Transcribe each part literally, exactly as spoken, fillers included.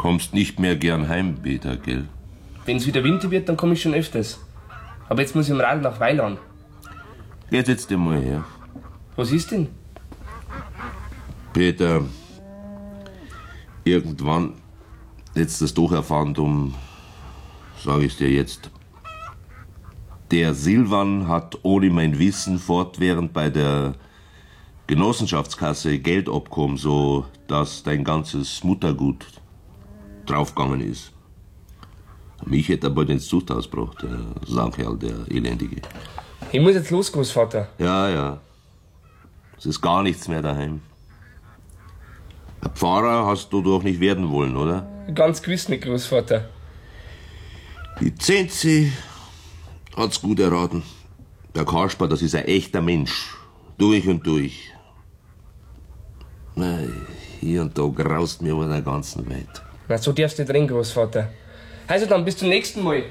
Kommst nicht mehr gern heim, Peter, gell? Wenn's wieder Winter wird, dann komm ich schon öfters. Aber jetzt muss ich im Radl nach Weiland. Jetzt setz dir mal her. Was ist denn? Peter, irgendwann hättest du es doch erfahren, drum sag ich's dir jetzt. Der Silvan hat ohne mein Wissen fortwährend bei der Genossenschaftskasse Geld abgehoben, so dass dein ganzes Muttergut draufgegangen ist. Mich hätte er bald ins Zuchthaus gebracht, der Saukerl, der Elendige. Ich muss jetzt los, Großvater. Ja, ja. Es ist gar nichts mehr daheim. Ein Pfarrer hast du doch nicht werden wollen, oder? Ganz gewiss nicht, Großvater. Die Zenzi hat's gut erraten. Der Kasper, das ist ein echter Mensch. Durch und durch. Na, hier und da graust mir über der ganzen Welt. Na, so darfst du nicht reden, Großvater. Also dann, bis zum nächsten Mal.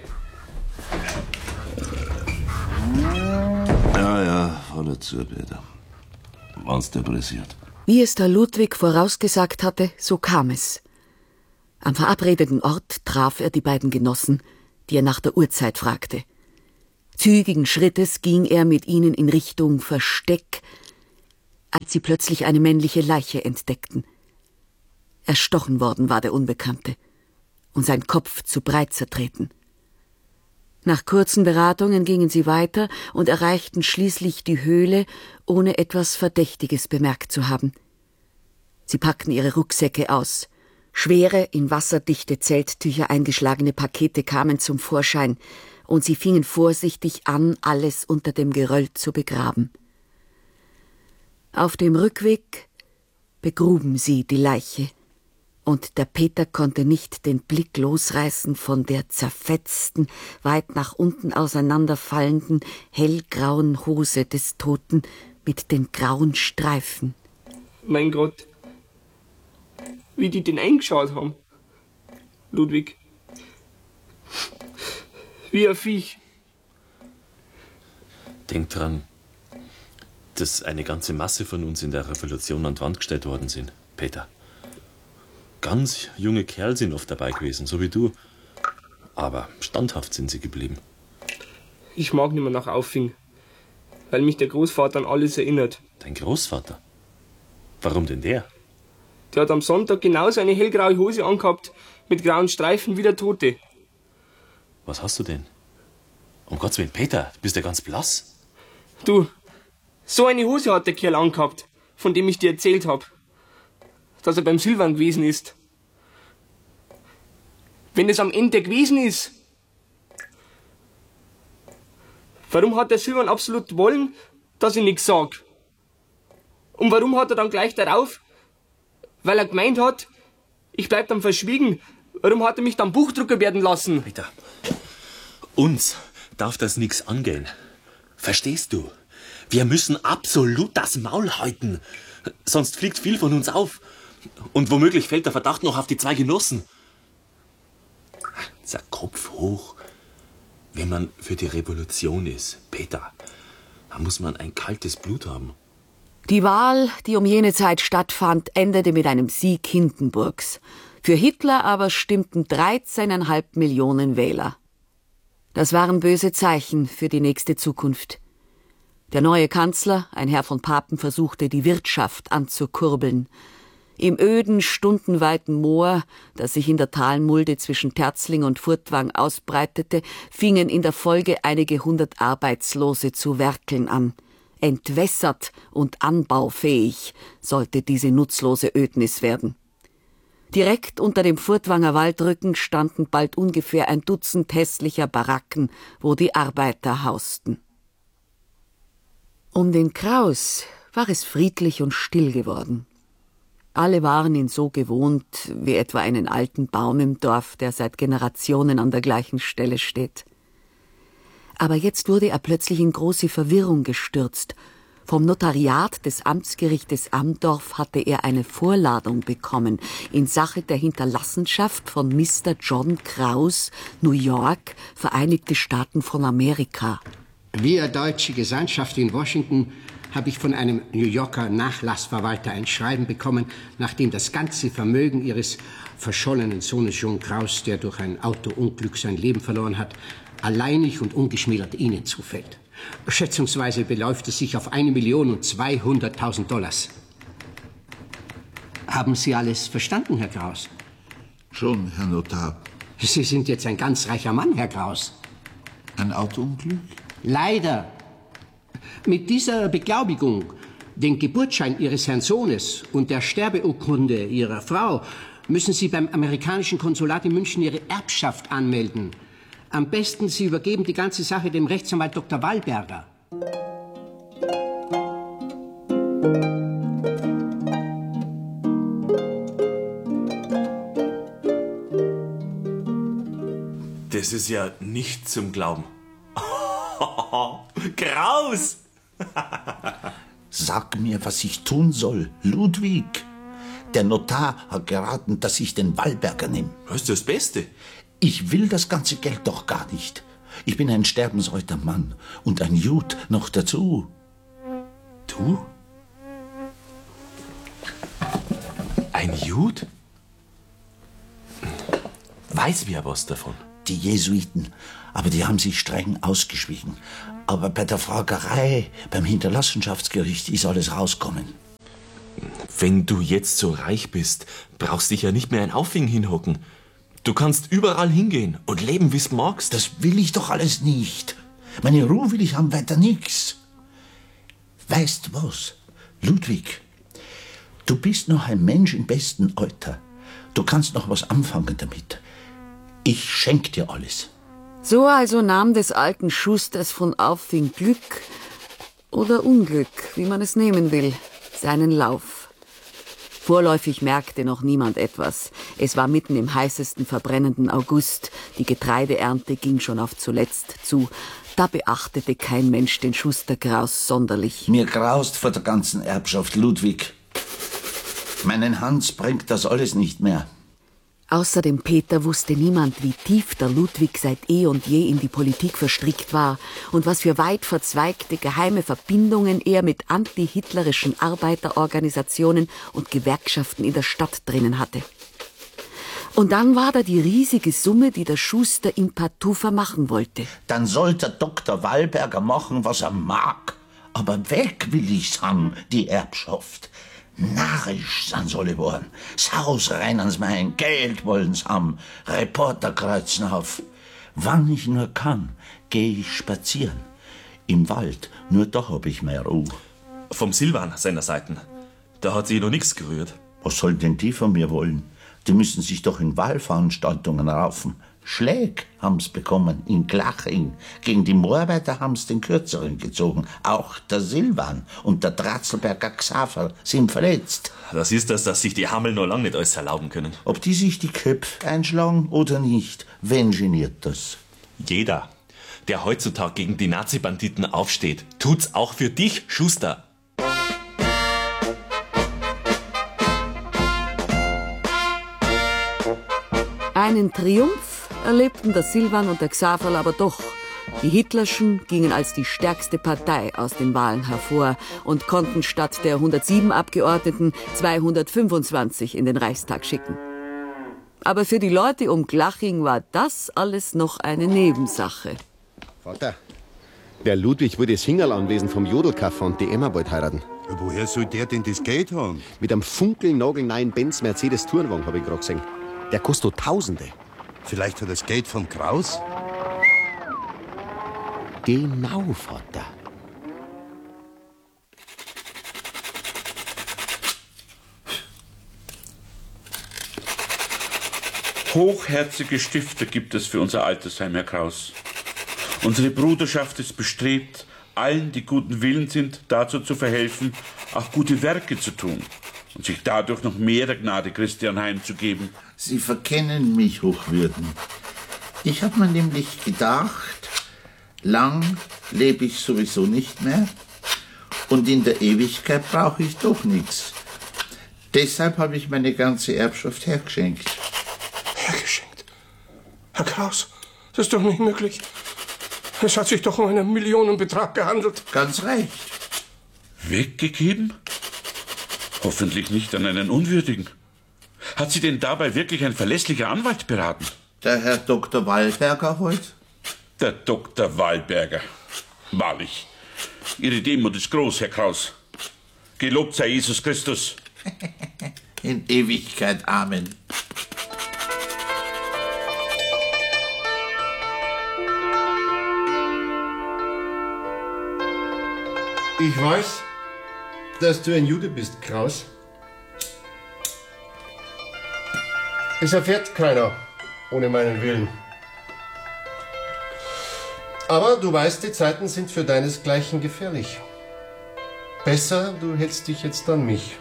Ja, ja, fahr dazu, Peter. Wenn's dir pressiert. Wie es der Ludwig vorausgesagt hatte, so kam es. Am verabredeten Ort traf er die beiden Genossen, die er nach der Uhrzeit fragte. Zügigen Schrittes ging er mit ihnen in Richtung Versteck, als sie plötzlich eine männliche Leiche entdeckten. Erstochen worden war der Unbekannte und sein Kopf zu breit zertreten. Nach kurzen Beratungen gingen sie weiter und erreichten schließlich die Höhle, ohne etwas Verdächtiges bemerkt zu haben. Sie packten ihre Rucksäcke aus. Schwere, in wasserdichte Zelttücher eingeschlagene Pakete kamen zum Vorschein, und sie fingen vorsichtig an, alles unter dem Geröll zu begraben. Auf dem Rückweg begruben sie die Leiche, und der Peter konnte nicht den Blick losreißen von der zerfetzten, weit nach unten auseinanderfallenden, hellgrauen Hose des Toten mit den grauen Streifen. Mein Gott, wie die den eingeschaut haben. Ludwig. Wie ein Viech. Denk dran, dass eine ganze Masse von uns in der Revolution an die Wand gestellt worden sind, Peter. Ganz junge Kerl sind oft dabei gewesen, so wie du. Aber standhaft sind sie geblieben. Ich mag nicht mehr nach Auffing, weil mich der Großvater an alles erinnert. Dein Großvater? Warum denn der? Der hat am Sonntag genauso eine hellgraue Hose angehabt, mit grauen Streifen wie der Tote. Was hast du denn? Um Gottes Willen, Peter, du bist ja ganz blass. Du, so eine Hose hat der Kerl angehabt, von dem ich dir erzählt habe. Dass er beim Silvan gewesen ist. Wenn es am Ende gewesen ist, warum hat der Silvan absolut wollen, dass ich nichts sag? Und warum hat er dann gleich darauf, weil er gemeint hat, ich bleib dann verschwiegen, warum hat er mich dann Buchdrucker werden lassen? Peter, uns darf das nichts angehen. Verstehst du? Wir müssen absolut das Maul halten. Sonst fliegt viel von uns auf. Und womöglich fällt der Verdacht noch auf die zwei Genossen. Der Kopf hoch. Wenn man für die Revolution ist, Peter, dann muss man ein kaltes Blut haben. Die Wahl, die um jene Zeit stattfand, endete mit einem Sieg Hindenburgs. Für Hitler aber stimmten dreizehneinhalb Millionen Wähler. Das waren böse Zeichen für die nächste Zukunft. Der neue Kanzler, ein Herr von Papen, versuchte, die Wirtschaft anzukurbeln. Im öden, stundenweiten Moor, das sich in der Talmulde zwischen Terzling und Furtwang ausbreitete, fingen in der Folge einige hundert Arbeitslose zu werkeln an. Entwässert und anbaufähig sollte diese nutzlose Ödnis werden. Direkt unter dem Furtwanger Waldrücken standen bald ungefähr ein Dutzend hässlicher Baracken, wo die Arbeiter hausten. Um den Kraus war es friedlich und still geworden. Alle waren ihn so gewohnt, wie etwa einen alten Baum im Dorf, der seit Generationen an der gleichen Stelle steht. Aber jetzt wurde er plötzlich in große Verwirrung gestürzt. Vom Notariat des Amtsgerichtes Amdorf hatte er eine Vorladung bekommen in Sache der Hinterlassenschaft von Mister John Kraus, New York, Vereinigte Staaten von Amerika. Wir deutsche Gesandtschaft in Washington habe ich von einem New Yorker Nachlassverwalter ein Schreiben bekommen, nachdem das ganze Vermögen Ihres verschollenen Sohnes John Kraus, der durch ein Autounglück sein Leben verloren hat, alleinig und ungeschmälert Ihnen zufällt. Schätzungsweise beläuft es sich auf eine Million und zweihunderttausend Dollars. Haben Sie alles verstanden, Herr Kraus? Schon, Herr Notar. Sie sind jetzt ein ganz reicher Mann, Herr Kraus. Ein Autounglück? Leider. Mit dieser Beglaubigung, den Geburtsschein Ihres Herrn Sohnes und der Sterbeurkunde Ihrer Frau müssen Sie beim amerikanischen Konsulat in München Ihre Erbschaft anmelden. Am besten, Sie übergeben die ganze Sache dem Rechtsanwalt Doktor Wallberger. Das ist ja nicht zum Glauben. Kraus! Sag mir, was ich tun soll, Ludwig. Der Notar hat geraten, dass ich den Wallberger nehme. Das ist das Beste. Ich will das ganze Geld doch gar nicht. Ich bin ein sterbensreuter Mann und ein Jud noch dazu. Du? Ein Jud? Weiß wer was davon? Die Jesuiten, aber die haben sich streng ausgeschwiegen. Aber bei der Fragerei, beim Hinterlassenschaftsgericht ist alles rauskommen. Wenn du jetzt so reich bist, brauchst dich ja nicht mehr ein Auffing hinhocken. Du kannst überall hingehen und leben, wie's magst. Das will ich doch alles nicht. Meine Ruhe will ich haben, weiter nix. Weißt du was, Ludwig? Du bist noch ein Mensch im besten Alter. Du kannst noch was anfangen damit. Ich schenk dir alles. So also nahm des alten Schusters von Auffing Glück oder Unglück, wie man es nehmen will, seinen Lauf. Vorläufig merkte noch niemand etwas. Es war mitten im heißesten verbrennenden August. Die Getreideernte ging schon auf zuletzt zu. Da beachtete kein Mensch den Schuster Kraus sonderlich. Mir graust vor der ganzen Erbschaft, Ludwig. Meinen Hans bringt das alles nicht mehr. Außer dem Peter wusste niemand, wie tief der Ludwig seit eh und je in die Politik verstrickt war und was für weit verzweigte geheime Verbindungen er mit antihitlerischen Arbeiterorganisationen und Gewerkschaften in der Stadt drinnen hatte. Und dann war da die riesige Summe, die der Schuster ihm partout vermachen wollte. Dann soll der Doktor Wallberger machen, was er mag. Aber weg will ich's haben, die Erbschaft. Narrisch sind sie alle geworden. Saus rein ans Main, Geld wollen's haben, Reporter kreuzen auf. Wann ich nur kann, geh ich spazieren. Im Wald, nur da hab ich mehr Ruhe. Vom Silvan seiner Seiten. Da hat sich noch nichts gerührt. Was sollen denn die von mir wollen? Die müssen sich doch in Wahlveranstaltungen raufen. Schläg haben's bekommen in Glaching. Gegen die Moorarbeiter haben's den Kürzeren gezogen. Auch der Silvan und der Dratzelberger Xaver sind verletzt. Das ist das, dass sich die Hammel noch lange nicht alles erlauben können. Ob die sich die Köpfe einschlagen oder nicht, wen geniert das? Jeder, der heutzutage gegen die Nazi-Banditen aufsteht, tut's auch für dich, Schuster. Einen Triumph erlebten der Silvan und der Xaverl aber doch. Die Hitlerschen gingen als die stärkste Partei aus den Wahlen hervor und konnten statt der hundertsieben Abgeordneten zweihundertfünfundzwanzig in den Reichstag schicken. Aber für die Leute um Glaching war das alles noch eine Nebensache. Vater, der Ludwig will das Hingerl anlesen vom Jodelkaffer und die Emma bald heiraten. Ja, woher soll der denn das Geld haben? Mit einem funkelnagelneuen Benz Mercedes Tourenwagen, habe ich gerade gesehen. Der kostet Tausende. Vielleicht hat er das Geld von Kraus? Genau, Vater. Hochherzige Stifter gibt es für unser Altersheim, Herr Kraus. Unsere Bruderschaft ist bestrebt, allen, die guten Willen sind, dazu zu verhelfen, auch gute Werke zu tun und sich dadurch noch mehr der Gnade Christi anheimzugeben. Sie verkennen mich, Hochwürden. Ich habe mir nämlich gedacht, lang lebe ich sowieso nicht mehr und in der Ewigkeit brauche ich doch nichts. Deshalb habe ich meine ganze Erbschaft hergeschenkt. Hergeschenkt? Herr Kraus, das ist doch nicht möglich. Es hat sich doch um einen Millionenbetrag gehandelt. Ganz recht. Weggegeben? Hoffentlich nicht an einen Unwürdigen. Hat Sie denn dabei wirklich ein verlässlicher Anwalt beraten? Der Herr Doktor Wallberger heut? Der Doktor Wallberger. Wahrlich. Ihre Demut ist groß, Herr Kraus. Gelobt sei Jesus Christus. In Ewigkeit. Amen. Ich weiß, dass du ein Jude bist, Kraus. Es erfährt keiner ohne meinen Willen. Aber du weißt, die Zeiten sind für deinesgleichen gefährlich. Besser, du hältst dich jetzt an mich.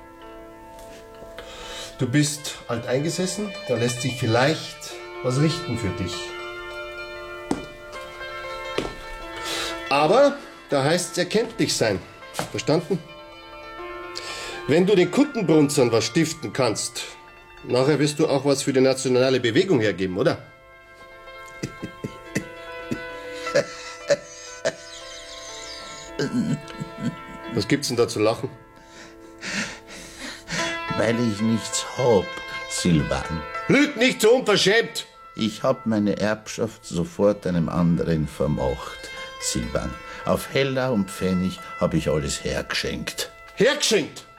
Du bist alteingesessen, da lässt sich vielleicht was richten für dich. Aber da heißt's erkenntlich sein. Verstanden? Wenn du den Kundenbrunzern was stiften kannst, nachher wirst du auch was für die nationale Bewegung hergeben, oder? Was gibt's denn da zu lachen? Weil ich nichts hab, Silvan. Lüg nicht so unverschämt! Ich hab meine Erbschaft sofort einem anderen vermacht, Silvan. Auf Heller und Pfennig hab ich alles hergeschenkt. Hergeschenkt?